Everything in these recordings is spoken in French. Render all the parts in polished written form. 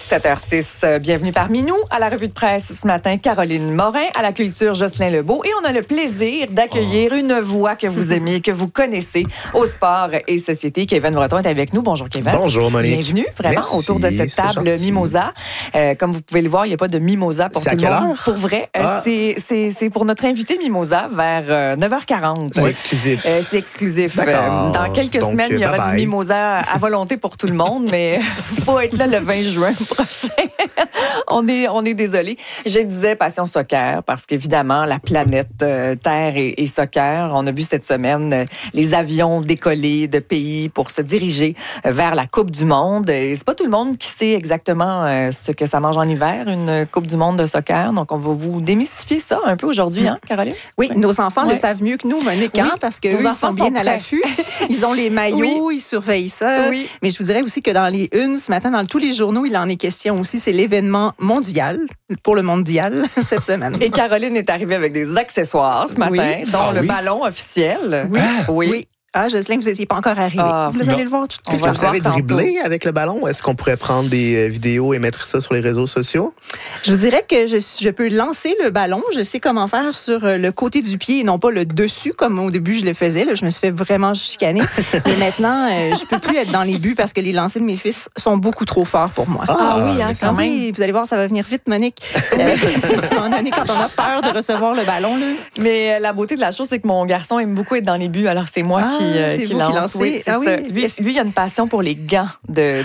7h06, bienvenue parmi nous. À la revue de presse ce matin, Caroline Morin. À la culture, Jocelyn Lebeau. Et on a le plaisir d'accueillir une voix que vous aimez, que vous connaissez au sport et société. Kevin Breton est avec nous. Bonjour, Kevin. Bonjour, Monique. Bienvenue, vraiment, Merci, autour de cette table Mimosa. Comme vous pouvez le voir, il n'y a pas de Mimosa pour tout le monde. Heure? Pour vrai, c'est pour notre invité Mimosa vers 9h40. C'est exclusif. C'est exclusif. D'accord. Dans quelques semaines, il y aura du Mimosa à volonté pour tout le monde, mais il faut être là le 20 juin prochain. on est désolé. Je disais passion soccer parce qu'évidemment, la planète Terre et soccer, on a vu cette semaine les avions décoller de pays pour se diriger vers la Coupe du Monde. Et c'est pas tout le monde qui sait exactement ce que ça mange en hiver, une Coupe du Monde de soccer. Donc, on va vous démystifier ça un peu aujourd'hui, hein, Caroline? Oui, nos enfants le savent mieux que nous, Monique, parce qu'eux, ils sont bien à l'affût. Ils ont les maillots, ils surveillent ça. Oui. Mais je vous dirais aussi que dans les unes, ce matin, dans tous les journaux, il en est question aussi. C'est l'événement mondial, pour le mondial, cette semaine. Et Caroline est arrivée avec des accessoires ce matin, dont le ballon officiel. Oui. Ah, Jocelyn, vous n'étiez pas encore arrivé. Vous allez le voir tout de suite. Est-ce que vous avez dribblé avec le ballon? Est-ce qu'on pourrait prendre des vidéos et mettre ça sur les réseaux sociaux? Je vous dirais que je peux lancer le ballon. Je sais comment faire sur le côté du pied et non pas le dessus, comme au début je le faisais. Là, je me suis fait vraiment chicaner. Mais maintenant, je peux plus être dans les buts parce que les lancers de mes fils sont beaucoup trop forts pour moi. Quand même. Oui, vous allez voir, ça va venir vite, Monique. À un moment donné, quand on a peur de recevoir le ballon. Là. Mais la beauté de la chose, c'est que mon garçon aime beaucoup être dans les buts. Alors, c'est moi qui lance. Oui, c'est ça. Lui, il a une passion pour les gants de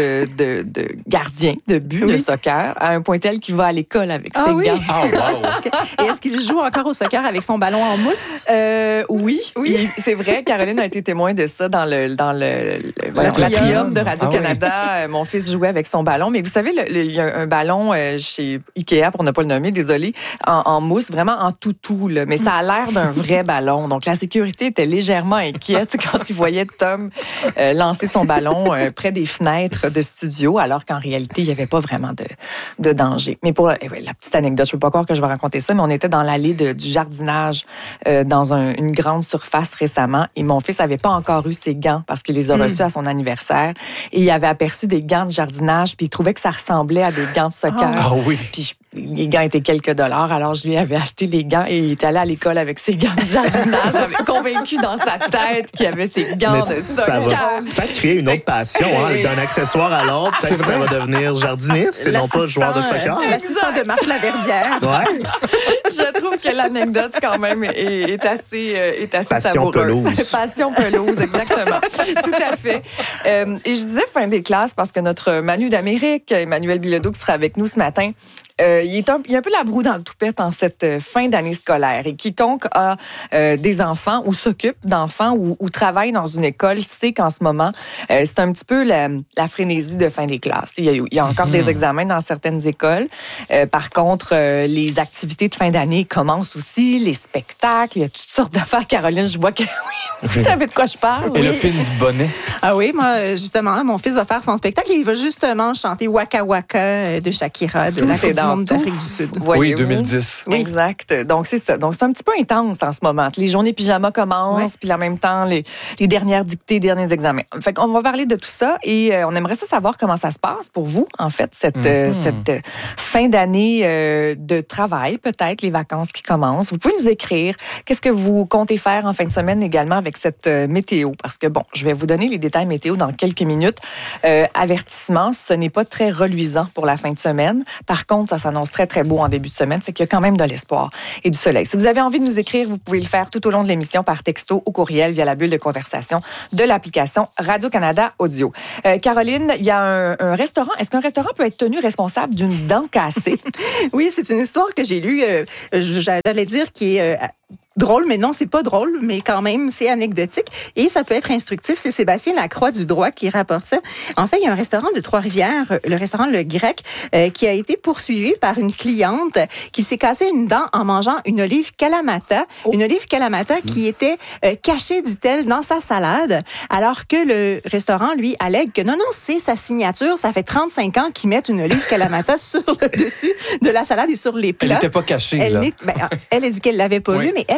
gardien de but de soccer, à un point tel qu'il va à l'école avec ses gants. Et est-ce qu'il joue encore au soccer avec son ballon en mousse? Oui. C'est vrai, Caroline a été témoin de ça dans l'Atrium de Radio-Canada. Mon fils jouait avec son ballon. Mais vous savez, il y a un ballon chez Ikea, pour ne pas le nommer, désolé, en mousse, vraiment en toutou. Là. Mais ça a l'air d'un vrai ballon. Donc, la sécurité était légèrement inquiète quand il voyait Tom lancer son ballon près des fenêtres de studio, alors qu'en réalité, il n'y avait pas vraiment de danger. Mais pour la petite anecdote, je ne peux pas croire que je vais raconter ça, mais on était dans l'allée du jardinage dans une grande surface récemment, et mon fils n'avait pas encore eu ses gants parce qu'il les a reçus à son anniversaire, et il avait aperçu des gants de jardinage, puis il trouvait que ça ressemblait à des gants de soccer. Puis les gants étaient quelques dollars, alors je lui avais acheté les gants et il est allé à l'école avec ses gants de jardinage, convaincu dans sa tête qu'il avait ses gants de soccer. Ça va peut-être créer une autre passion, d'un accessoire à l'autre. Peut-être que ça va devenir jardiniste et non pas joueur de soccer. L'assistant de Marc Laverdière. Ouais. Je trouve que l'anecdote, quand même, est assez Passion savoureuse. Pelouse. Passion pelouse, exactement. Tout à fait. Et je disais fin des classes parce que notre Manu d'Amérique, Emmanuel Bilodeau, qui sera avec nous ce matin, il y a un peu la broue dans le toupette en cette fin d'année scolaire. Et quiconque a des enfants ou s'occupe d'enfants ou travaille dans une école sait qu'en ce moment, c'est un petit peu la frénésie de fin des classes. Il y a encore des examens dans certaines écoles. Par contre, les activités de fin d'année commencent aussi, les spectacles, il y a toutes sortes d'affaires. Caroline, je vois que vous savez de quoi je parle. Et le pin du bonnet. Ah oui, moi, justement, mon fils va faire son spectacle et il va justement chanter Waka Waka de Shakira de la Coupe du Monde d'Afrique du Sud. Oui, 2010. Oui. Exact. Donc, c'est ça. Donc, c'est un petit peu intense en ce moment. Les journées pyjama commencent, puis en même temps, les dernières dictées, derniers examens. Fait qu'on va parler de tout ça et on aimerait ça savoir comment ça se passe pour vous, en fait, cette fin d'année de travail, peut-être, les vacances qui commencent. Vous pouvez nous écrire qu'est-ce que vous comptez faire en fin de semaine également avec cette météo. Parce que, bon, je vais vous donner les détails météo dans quelques minutes. Avertissement, ce n'est pas très reluisant pour la fin de semaine. Par contre, ça s'annonce très, très beau en début de semaine. Fait qu'il y a quand même de l'espoir et du soleil. Si vous avez envie de nous écrire, vous pouvez le faire tout au long de l'émission par texto ou courriel via la bulle de conversation de l'application Radio-Canada Audio. Caroline, il y a un restaurant. Est-ce qu'un restaurant peut être tenu responsable d'une dent cassée? Oui, c'est une histoire que j'ai lue. J'allais dire qui est... drôle, mais non, c'est pas drôle, mais quand même, c'est anecdotique et ça peut être instructif. C'est Sébastien Lacroix du Droit qui rapporte ça. En fait, il y a un restaurant de Trois-Rivières, le restaurant Le Grec, qui a été poursuivi par une cliente qui s'est cassée une dent en mangeant une olive Kalamata. Une olive Kalamata qui était cachée, dit-elle, dans sa salade, alors que le restaurant, lui, allègue que non, c'est sa signature. Ça fait 35 ans qu'ils mettent une olive Kalamata sur le dessus de la salade et sur les plats. Elle n'était pas cachée, là. Elle a dit qu'elle l'avait pas vue, mais elle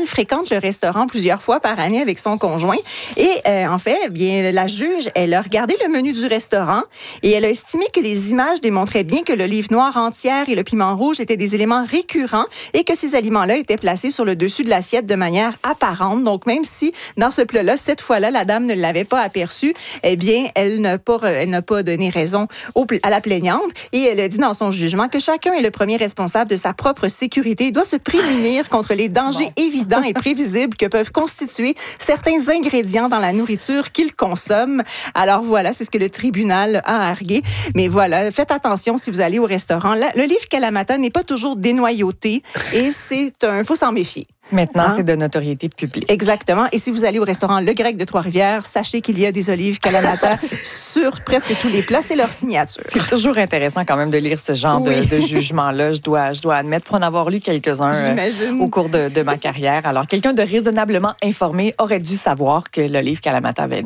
elle fréquente le restaurant plusieurs fois par année avec son conjoint. Et en fait, bien, la juge, elle a regardé le menu du restaurant et elle a estimé que les images démontraient bien que l'olive noire entière et le piment rouge étaient des éléments récurrents et que ces aliments-là étaient placés sur le dessus de l'assiette de manière apparente. Donc, même si dans ce plat-là, cette fois-là, la dame ne l'avait pas aperçu, eh bien, elle n'a pas donné raison à la plaignante et elle a dit dans son jugement que chacun est le premier responsable de sa propre sécurité et doit se prémunir contre les dangers évidents et prévisibles que peuvent constituer certains ingrédients dans la nourriture qu'il consomme. Alors voilà, c'est ce que le tribunal a argué. Mais voilà, faites attention si vous allez au restaurant. Le livre Kalamata n'est pas toujours dénoyauté et faut s'en méfier. Maintenant, c'est de notoriété publique. Exactement. Et si vous allez au restaurant Le Grec de Trois-Rivières, sachez qu'il y a des olives Kalamata sur presque tous les plats. C'est leur signature. C'est toujours intéressant quand même de lire ce genre de jugement-là. Je dois admettre, pour en avoir lu quelques-uns au cours de ma carrière. Alors, quelqu'un de raisonnablement informé aurait dû savoir que l'olive Kalamata avait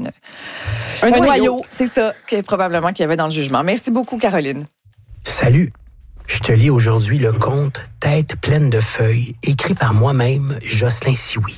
un noyau. C'est ça, probablement qu'il y avait dans le jugement. Merci beaucoup, Caroline. Salut. Je te lis aujourd'hui le conte « Tête pleine de feuilles » écrit par moi-même, Jocelyn Sioui.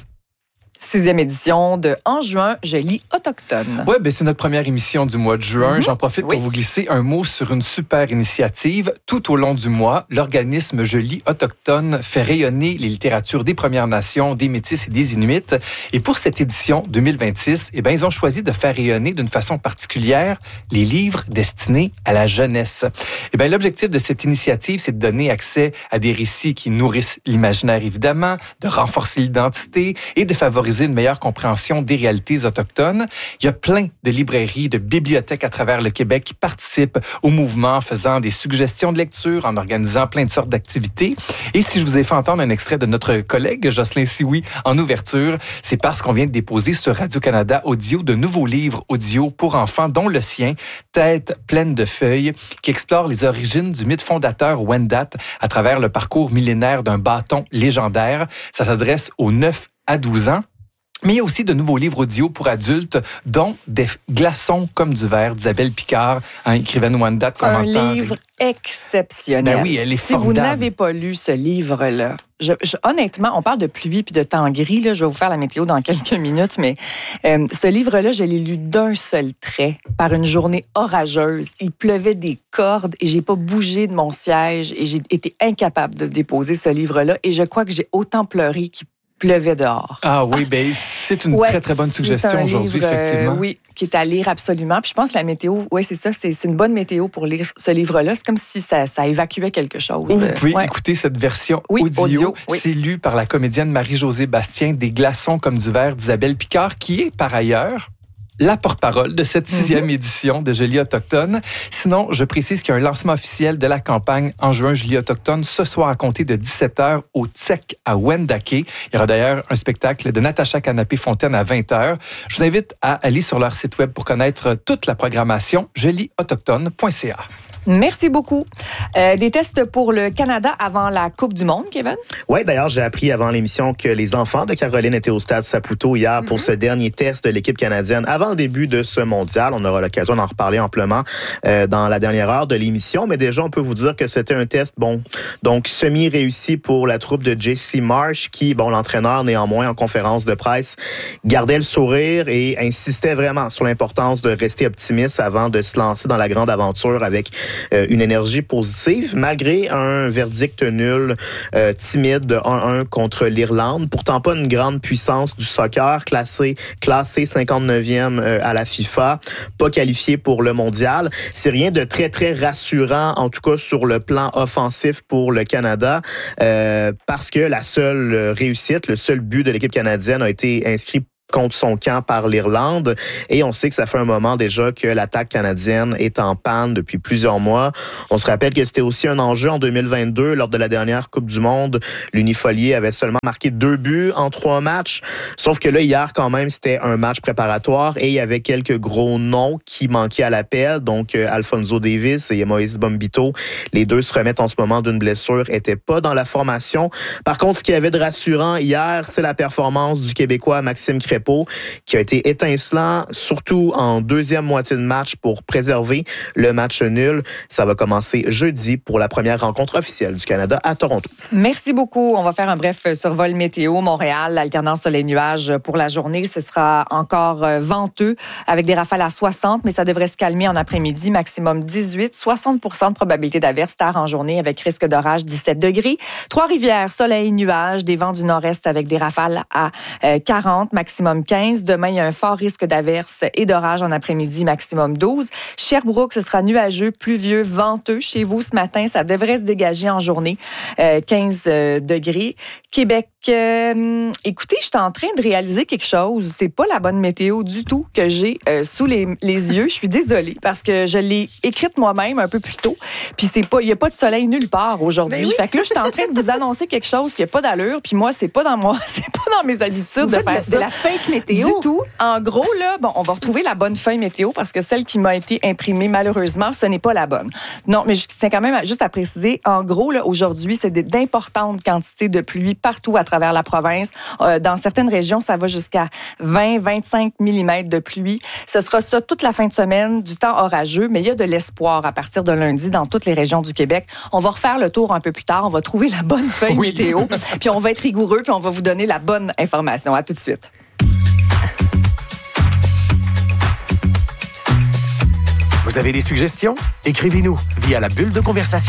6e édition de En juin, je lis Autochtone. Oui, c'est notre première émission du mois de juin. J'en profite pour vous glisser un mot sur une super initiative. Tout au long du mois, l'organisme Je lis Autochtone fait rayonner les littératures des Premières Nations, des Métis et des Inuits. Et pour cette édition 2026, ils ont choisi de faire rayonner d'une façon particulière les livres destinés à la jeunesse. L'objectif de cette initiative, c'est de donner accès à des récits qui nourrissent l'imaginaire, évidemment, de renforcer l'identité et de favoriser une meilleure compréhension des réalités autochtones. Il y a plein de librairies, de bibliothèques à travers le Québec qui participent au mouvement en faisant des suggestions de lecture, en organisant plein de sortes d'activités. Et si je vous ai fait entendre un extrait de notre collègue Jocelyn Sioui en ouverture, c'est parce qu'on vient de déposer sur Radio-Canada Audio de nouveaux livres audio pour enfants, dont le sien, Tête pleine de feuilles, qui explore les origines du mythe fondateur Wendat à travers le parcours millénaire d'un bâton légendaire. Ça s'adresse aux 9 à 12 ans. Mais il y a aussi de nouveaux livres audio pour adultes, dont Des glaçons comme du verre d'Isabelle Picard, écrivaine Wendat qu'on entend. Un livre exceptionnel. Ben oui, elle est si formidable. vous n'avez pas lu ce livre-là, honnêtement, on parle de pluie puis de temps gris. Là, je vais vous faire la météo dans quelques minutes, mais ce livre-là, je l'ai lu d'un seul trait par une journée orageuse. Il pleuvait des cordes et j'ai pas bougé de mon siège et j'ai été incapable de déposer ce livre-là. Et je crois que j'ai autant pleuré qu'il pleuvait dehors. Ah oui, c'est une très, très bonne suggestion aujourd'hui, effectivement. Oui, qui est à lire absolument. Puis je pense que la météo, c'est ça, c'est une bonne météo pour lire ce livre-là. C'est comme si ça évacuait quelque chose. Vous pouvez écouter cette version audio. C'est lu par la comédienne Marie-Josée Bastien, Des glaçons comme du verre d'Isabelle Picard, qui est par ailleurs la porte-parole de cette 6e édition de Je lis Autochtone. Sinon, je précise qu'il y a un lancement officiel de la campagne En juin, Je lis Autochtone ce soir à compter de 17h au TSEC à Wendake. Il y aura d'ailleurs un spectacle de Natacha Canapé-Fontaine à 20h. Je vous invite à aller sur leur site web pour connaître toute la programmation jelisautochtone.ca. Merci beaucoup. Des tests pour le Canada avant la Coupe du monde, Kevin? Oui, d'ailleurs, j'ai appris avant l'émission que les enfants de Caroline étaient au stade Saputo hier pour ce dernier test de l'équipe canadienne avant le début de ce mondial. On aura l'occasion d'en reparler amplement dans la dernière heure de l'émission, mais déjà, on peut vous dire que c'était un test, donc semi-réussi pour la troupe de J.C. Marsh qui, l'entraîneur, néanmoins, en conférence de presse, gardait le sourire et insistait vraiment sur l'importance de rester optimiste avant de se lancer dans la grande aventure avec une énergie positive, malgré un verdict nul, timide de 1-1 contre l'Irlande. Pourtant pas une grande puissance du soccer, classé 59e à la FIFA, pas qualifié pour le mondial. C'est rien de très, très rassurant, en tout cas sur le plan offensif pour le Canada, parce que la seule réussite, le seul but de l'équipe canadienne a été inscrit contre son camp par l'Irlande. Et on sait que ça fait un moment déjà que l'attaque canadienne est en panne depuis plusieurs mois. On se rappelle que c'était aussi un enjeu en 2022 lors de la dernière Coupe du Monde. L'Unifolier avait seulement marqué 2 buts en 3 matchs. Sauf que là, hier, quand même, c'était un match préparatoire et il y avait quelques gros noms qui manquaient à l'appel. Donc, Alphonso Davies et Moïse Bombito, les deux se remettent en ce moment d'une blessure, étaient pas dans la formation. Par contre, ce qu'il y avait de rassurant hier, c'est la performance du Québécois Maxime Crépin, tempo qui a été étincelant, surtout en deuxième moitié de match pour préserver le match nul. Ça va commencer jeudi pour la première rencontre officielle du Canada à Toronto. Merci beaucoup. On va faire un bref survol météo. Montréal, alternance soleil-nuage pour la journée. Ce sera encore venteux avec des rafales à 60, mais ça devrait se calmer en après-midi. Maximum 18, 60% de probabilité d'averse tard en journée avec risque d'orage 17 degrés. Trois-Rivières, soleil-nuage, des vents du nord-est avec des rafales à 40, maximum 15. Demain, il y a un fort risque d'averse et d'orage en après-midi, maximum 12. Sherbrooke, ce sera nuageux, pluvieux, venteux. Chez vous, ce matin, ça devrait se dégager en journée, 15 degrés. Québec, écoutez, je suis en train de réaliser quelque chose. C'est pas la bonne météo du tout que j'ai sous les yeux. Je suis désolée parce que je l'ai écrite moi-même un peu plus tôt. Puis il y a pas de soleil nulle part aujourd'hui. Oui. Fait que là, je suis en train de vous annoncer quelque chose qui a pas d'allure. Puis moi, c'est pas dans mes habitudes de faire ça. De la fake météo. Du tout. En gros, là, on va retrouver la bonne feuille météo parce que celle qui m'a été imprimée, malheureusement, ce n'est pas la bonne. Non, mais je tiens quand même juste à préciser. En gros, là, aujourd'hui, c'est d'importantes quantités de pluie partout à travers la province. Dans certaines régions, ça va jusqu'à 20-25 mm de pluie. Ce sera ça toute la fin de semaine, du temps orageux, mais il y a de l'espoir à partir de lundi dans toutes les régions du Québec. On va refaire le tour un peu plus tard. On va trouver la bonne feuille météo, puis on va être rigoureux, puis on va vous donner la bonne information. À tout de suite. Vous avez des suggestions? Écrivez-nous via la bulle de conversation.